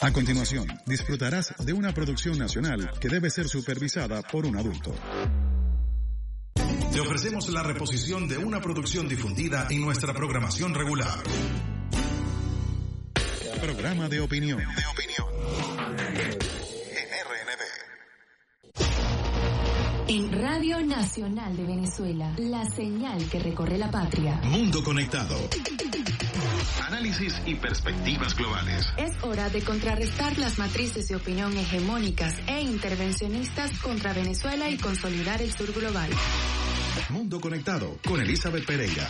A continuación, disfrutarás de una producción nacional que debe ser supervisada por un adulto. Te ofrecemos la reposición de una producción difundida en nuestra programación regular. Programa de opinión. En RNB. En Radio Nacional de Venezuela, la señal que recorre la patria. Mundo Conectado. Análisis y perspectivas globales. Es hora de contrarrestar las matrices de opinión hegemónicas e intervencionistas contra Venezuela y consolidar el sur global. Mundo Conectado con Elizabeth Pereira.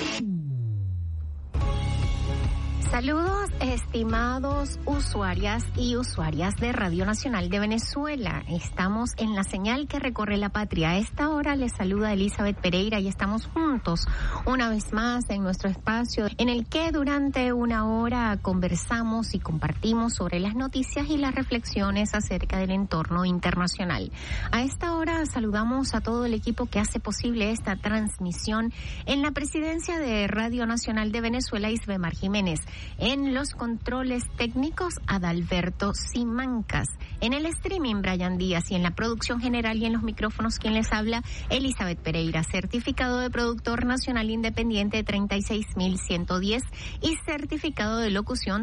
Saludos, estimados usuarias y usuarias de Radio Nacional de Venezuela. Estamos en la señal que recorre la patria. A esta hora les saluda Elizabeth Pereira y estamos juntos una vez más en nuestro espacio en el que durante una hora conversamos y compartimos sobre las noticias y las reflexiones acerca del entorno internacional. A esta hora saludamos a todo el equipo que hace posible esta transmisión. En la presidencia de Radio Nacional de Venezuela, Isbemar Jiménez. En los controles técnicos, Adalberto Simancas. En el streaming, Brian Díaz. Y en la producción general y en los micrófonos, quien les habla, Elizabeth Pereira. Certificado de productor nacional independiente 36.110 y certificado de locución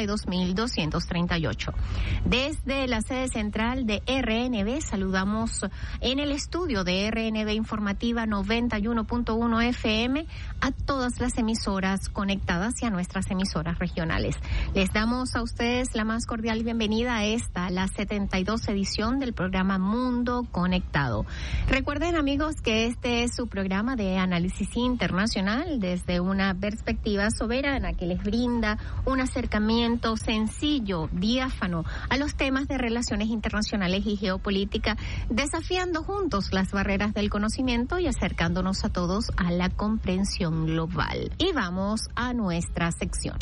62.238. Desde la sede central de RNB, saludamos en el estudio de RNB Informativa 91.1 FM a todas las emisoras conectadas y a nuestras emisoras regionales. Les damos a ustedes la más cordial bienvenida a esta, la 72 edición del programa Mundo Conectado. Recuerden, amigos, que este es su programa de análisis internacional desde una perspectiva soberana que les brinda un acercamiento sencillo, diáfano a los temas de relaciones internacionales y geopolítica, desafiando juntos las barreras del conocimiento y acercándonos a todos a la comprensión global. Y vamos a nuestra sección.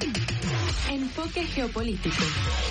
Enfoque geopolítico.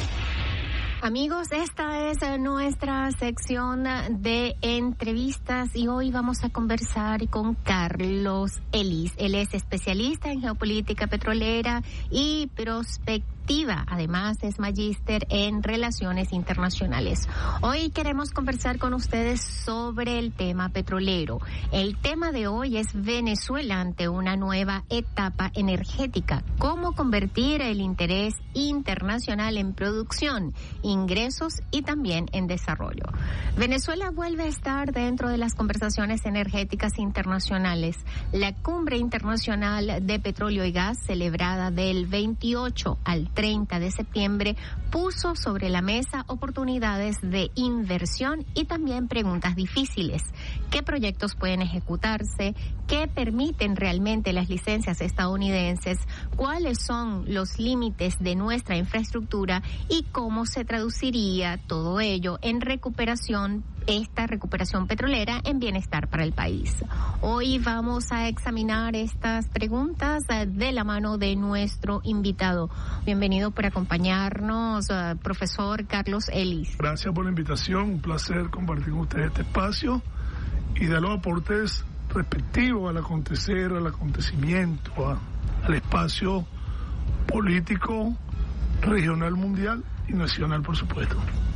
Amigos, esta es nuestra sección de entrevistas y hoy vamos a conversar con Carlos Ellis. Él es especialista en geopolítica petrolera y prospectiva. Además, es magíster en relaciones internacionales. Hoy queremos conversar con ustedes sobre el tema petrolero. El tema de hoy es Venezuela ante una nueva etapa energética. ¿Cómo convertir el interés internacional en producción, ingresos y también en desarrollo? Venezuela vuelve a estar dentro de las conversaciones energéticas internacionales. La Cumbre Internacional de Petróleo y Gas, celebrada del 28 al 30 de septiembre, puso sobre la mesa oportunidades de inversión y también preguntas difíciles. ¿Qué proyectos pueden ejecutarse? ¿Qué permiten realmente las licencias estadounidenses? ¿Cuáles son los límites de nuestra infraestructura? ¿Y cómo se traduciría todo ello en recuperación, esta recuperación petrolera, en bienestar para el país? Hoy vamos a examinar estas preguntas de la mano de nuestro invitado. Bienvenido por acompañarnos, profesor Carlos Ellis. Gracias por la invitación, un placer compartir con ustedes este espacio y dar los aportes respectivos al acontecer, al acontecimiento, al espacio político, regional, mundial y nacional, por supuesto.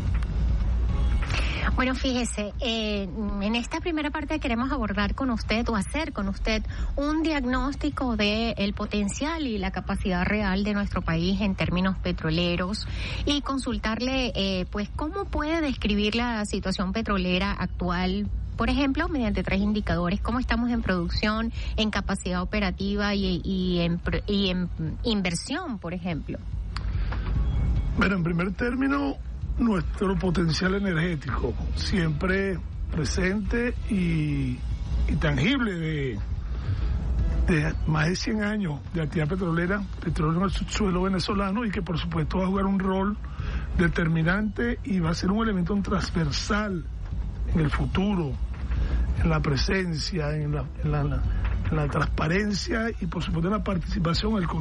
Bueno, fíjese, en esta primera parte queremos abordar con usted o hacer con usted un diagnóstico de el potencial y la capacidad real de nuestro país en términos petroleros y consultarle, pues, cómo puede describir la situación petrolera actual, por ejemplo, mediante 3 indicadores: cómo estamos en producción, en capacidad operativa y en inversión, por ejemplo. Bueno, en primer término, nuestro potencial energético, siempre presente y tangible, de más de 100 años de actividad petrolera, petróleo en el subsuelo venezolano, y que por supuesto va a jugar un rol determinante y va a ser un elemento transversal en el futuro, en la presencia, en la transparencia y por supuesto en la participación, el